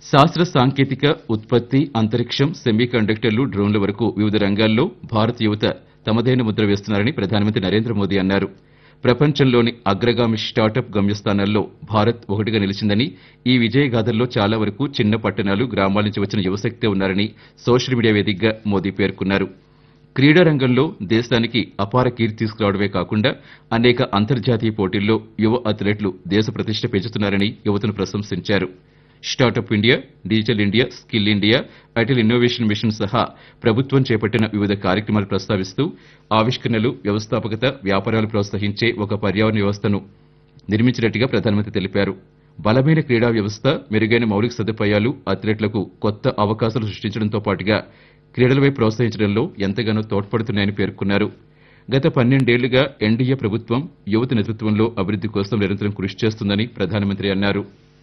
శాస్త్ర సాంకేతిక ఉత్పత్తి అంతరిక్షం సెమీకండక్టర్లు డ్రోన్ల వరకు వివిధ రంగాల్లో భారత్ యువత తమదైన ముద్ర వేస్తున్నారని ప్రధానమంత్రి నరేంద్ర మోదీ అన్నారు. ప్రపంచంలోని అగ్రగామి స్టార్టప్ గమ్యస్థానాల్లో భారత్ ఒకటిగా నిలిచిందని, ఈ విజయగాథల్లో చాలా వరకు చిన్న పట్టణాలు, గ్రామాల నుంచి వచ్చిన యువశక్తే ఉన్నారని సోషల్ మీడియా వేదికగా మోదీ పేర్కొన్నారు. క్రీడా రంగంలో దేశానికి అపార కీర్తి తీసుకురావడమే కాకుండా అనేక అంతర్జాతీయ పోటీల్లో యువ అథ్లెట్లు దేశ ప్రతిష్ట పెంచుతున్నారని యువతను ప్రశంసించారు. Startup India, digital India, skill India, Atal innovation mission సహా ప్రభుత్వం చేపట్టిన వివిధ కార్యక్రమాలు ప్రస్తావిస్తూ ఆవిష్కరణలు, వ్యవస్థాపకత, వ్యాపారాలు ప్రోత్సహించే ఒక పర్యావరణ వ్యవస్థను నిర్మించినట్టుగా ప్రధానమంత్రి తెలిపారు. బలమైన క్రీడా వ్యవస్థ, మెరుగైన మౌలిక సదుపాయాలు అథ్లెట్లకు కొత్త అవకాశాలు సృష్టించడంతో పాటుగా క్రీడలపై ప్రోత్సహించడంలో ఎంతగానో తోడ్పడుతున్నాయని పేర్కొన్నారు. గత 12 ఏళ్లుగా ఎన్డీఏ ప్రభుత్వం యువత నేతృత్వంలో అభివృద్ది కోసం నిరంతరం కృషి చేస్తుందని ప్రధానమంత్రి అన్నారు.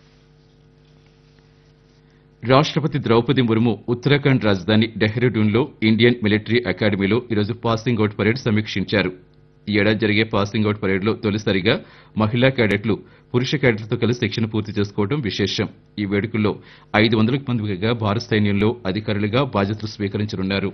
రాష్టపతి ద్రౌపది ముర్ము ఉత్తరాఖండ్ రాజధాని డెహ్రాడూన్లో ఇండియన్ మిలిటరీ అకాడమీలో ఈరోజు పాసింగ్ అవుట్ పరేడ్ సమీక్షించారు. ఈ ఏడాది జరిగే పాసింగ్ అవుట్ పరేడ్లో తొలిసారిగా మహిళా క్యాడెట్లు పురుష క్యాడెట్లతో కలిసి శిక్షణ పూర్తి చేసుకోవడం విశేషం. ఈ వేడుకల్లో 500కు మందికి పైగా భారత సైన్యంలో అధికారులుగా బాధ్యతలు స్వీకరించనున్నారు.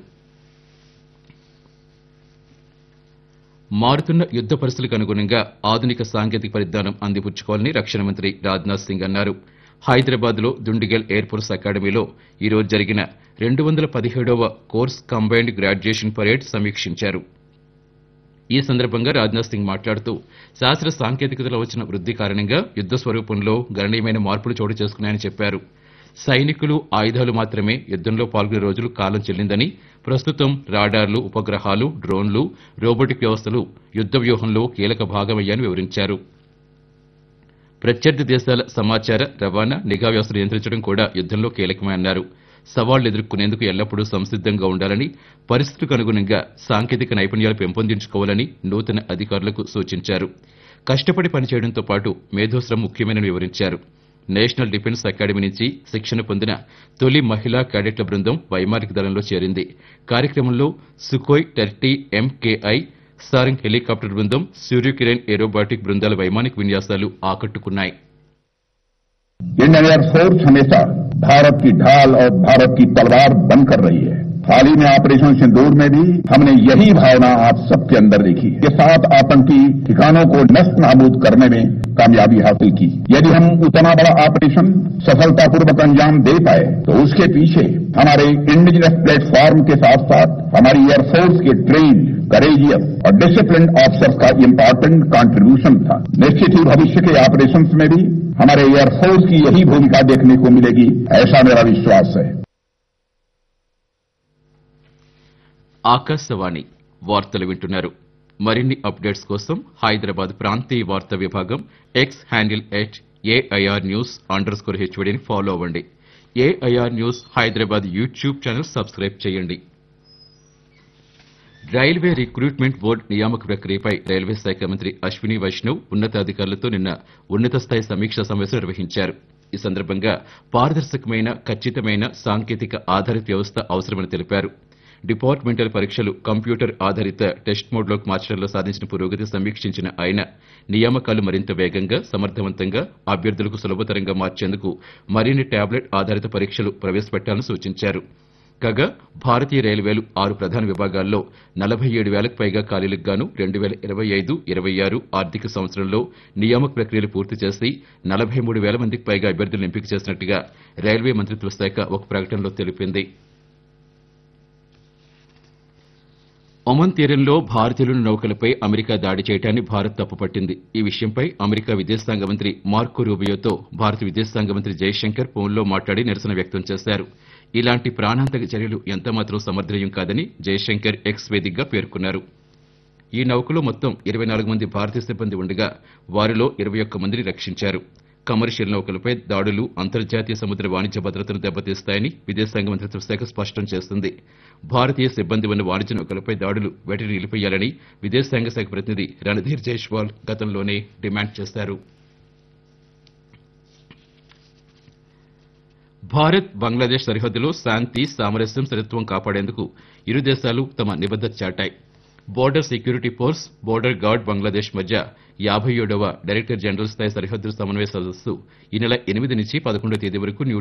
మారుతున్న యుద్ద పరిస్థితులకు అనుగుణంగా ఆధునిక సాంకేతిక పరిజ్ఞానం అందిపుచ్చుకోవాలని రక్షణ మంత్రి రాజ్నాథ్ సింగ్ అన్నారు. హైదరాబాద్ లో దుండిగల్ ఎయిర్ ఫోర్స్ అకాడమీలో ఈ రోజు జరిగిన 217వ కోర్స్ కంబైన్డ్ గ్రాడ్యుయేషన్ పరేడ్ సమీక్షించారు. ఈ సందర్భంగా రాజ్నాథ్ సింగ్ మాట్లాడుతూ శాస్త్ర సాంకేతికతలో వచ్చిన వృద్ధి కారణంగా యుద్ద స్వరూపంలో గణనీయమైన మార్పులు చోటు చేసుకున్నాయని చెప్పారు. సైనికులు, ఆయుధాలు మాత్రమే యుద్దంలో పాల్గొనే రోజులు కాలం చెల్లిందని, ప్రస్తుతం రాడార్లు, ఉపగ్రహాలు, డ్రోన్లు, రోబోటిక్ వ్యవస్థలు యుద్ద వ్యూహంలో కీలక భాగమయ్యాయని వివరించారు. ప్రత్యర్థి దేశాల సమాచార, రవాణా, నిఘా వ్యవస్థను నియంత్రించడం కూడా యుద్దంలో కీలకమే అన్నారు. సవాళ్లు ఎదుర్కొనేందుకు ఎల్లప్పుడూ సంసిద్దంగా ఉండాలని, పరిస్థితులకు అనుగుణంగా సాంకేతిక నైపుణ్యాలు పెంపొందించుకోవాలని నూతన అధికారులకు సూచించారు. కష్టపడి పనిచేయడంతో పాటు మేధోశ్రమ ముఖ్యమేనని వివరించారు. నేషనల్ డిఫెన్స్ అకాడమీ నుంచి శిక్షణ పొందిన తొలి మహిళా క్యాడెట్ల బృందం వైమానిక దళంలో చేరింది. కార్యక్రమంలో సుఖోయ్ 30 MKI సారంగ్ హెలికాప్టర్ బృందం, సూర్యకిరణ్ ఏరోబాటిక్ బృందాల వైమానిక విన్యాసాలు ఆకట్టుకున్నాయి. इंडियन एयरफोर्स हमेशा भारत की ढाल और भारत की तलवार बनकर रही है। हाल ही में ऑपरेशन सिंदूर में भी हमने यही भावना आप सबके अंदर देखी के साथ आतंकी ठिकानों को नष्ट नाबूद करने में कामयाबी हासिल की। यदि हम उतना बड़ा ऑपरेशन सफलतापूर्वक अंजाम दे पाए तो उसके पीछे हमारे इंडिजिनस प्लेटफॉर्म के साथ साथ हमारी एयरफोर्स के ट्रेन, करेजियस और डिसिप्लिन ऑफिसर्स का इम्पोर्टेंट कंट्रीब्यूशन था। निश्चित ही भविष्य के ऑपरेशंस में भी हमारे एयरफोर्स की यही भूमिका देखने को मिलेगी, ऐसा मेरा विश्वास है। ఆకాశవాణి వార్తలు వింటున్నారు. మరిన్ని అప్డేట్స్ కోసం హైదరాబాద్ ప్రాంతీయ వార్తా విభాగం ఎక్స్ హ్యాండిల్ @AIRnews_HODని ఫాలో అవ్వండి. AIR news Hyderabad YouTube channel subscribe చేయండి. రైల్వే రిక్రూట్మెంట్ బోర్డు నియామక ప్రక్రియపై రైల్వే శాఖ మంత్రి అశ్విని వైష్ణవ్ ఉన్నతాధికారులతో నిన్న ఉన్నత స్థాయి సమీక్షా సమావేశం నిర్వహించారు. ఈ సందర్భంగా పారదర్శకమైన, ఖచ్చితమైన సాంకేతిక ఆధారిత వ్యవస్థ అవసరమని తెలిపారు. డిపార్ట్మెంటల్ పరీక్షలు కంప్యూటర్ ఆధారిత టెస్ట్ మోడ్లోకి మార్చడంలో సాధించిన పురోగతి సమీక్షించిన ఆయన నియామకాలు మరింత వేగంగా, సమర్థవంతంగా, అభ్యర్థులకు సులభతరంగా మార్చేందుకు మరిన్ని టాబ్లెట్ ఆధారిత పరీక్షలు ప్రవేశపెట్టాలని సూచించారు. కాగా భారతీయ రైల్వేలు 6 ప్రధాన విభాగాల్లో 47,000కు పైగా ఖాళీలకు గాను 2025-26 ఆర్థిక సంవత్సరంలో నియామక ప్రక్రియలు పూర్తి చేసి 43,000 మందికి పైగా అభ్యర్థులను ఎంపిక చేసినట్టుగా రైల్వే మంత్రిత్వ శాఖ ఒక ప్రకటనలో తెలిపింది. ఒమన్ తీరంలో భారతీయుల నౌకలపై అమెరికా దాడి చేయడాన్ని భారత్ తప్పుపట్టింది. ఈ విషయంపై అమెరికా విదేశాంగ మంత్రి మార్కో రూబియోతో భారత విదేశాంగ మంత్రి జయశంకర్ ఫోన్లో మాట్లాడి నిరసన వ్యక్తం చేశారు. ఇలాంటి ప్రాణాంతక చర్యలు ఎంతమాత్రం సమర్థనీయం కాదని జయశంకర్ ఎక్స్ వేదికగా పేర్కొన్నారు. ఈ నౌకలో మొత్తం 24 మంది భారతీయ సిబ్బంది ఉండగా వారిలో 21 మందిని రక్షించారు. కమర్షియల్ నౌకలపై దాడులు అంతర్జాతీయ సముద్ర వాణిజ్య భద్రతను దెబ్బతీస్తాయని విదేశాంగ మంత్రిత్వ శాఖ స్పష్టం చేస్తుంది. భారతీయ సిబ్బంది ఉన్న వాణిజ్య నౌకలపై దాడులు వెంటనే నిలిపేయాలని విదేశాంగ శాఖ ప్రతినిధి రణధీర్ జైష్వాల్ గతంలోనే డిమాండ్ చేశారు. భారత్ బంగ్లాదేశ్ సరిహద్దులో శాంతి, సామరస్యం, స్థిరత్వం కాపాడేందుకు ఇరు దేశాలు తమ నిబద్దత చాటాయి. Border security force, border gourd Bangladesh మధ్య 57వ డైరెక్టర్ జనరల్ స్థాయి సరిహద్దు సమన్వయ సదస్సు ఈ నెల 8 నుంచి 11వ తేదీ వరకు